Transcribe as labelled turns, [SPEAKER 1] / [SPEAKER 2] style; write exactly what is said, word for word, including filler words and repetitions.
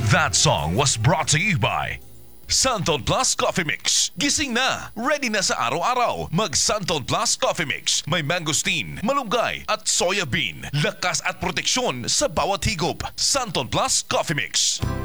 [SPEAKER 1] That song was brought to you by Santon Plus Coffee Mix. Gising na, ready na sa araw-araw. Mag Santon Plus Coffee Mix. May mangosteen, malunggay at soya bean. Lakas at proteksyon sa bawat higop. Santon Plus Coffee Mix.